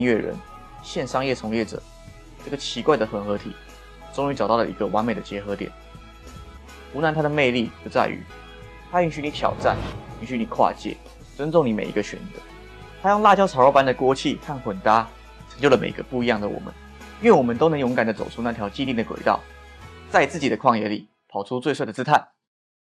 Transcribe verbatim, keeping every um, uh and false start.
音乐人、现商业从业者，这个奇怪的混合体，终于找到了一个完美的结合点。湖南它的魅力就在于，它允许你挑战，允许你跨界，尊重你每一个选择。它用辣椒炒肉般的锅气和混搭，成就了每一个不一样的我们。愿我们都能勇敢地走出那条既定的轨道，在自己的旷野里跑出最帅的姿态。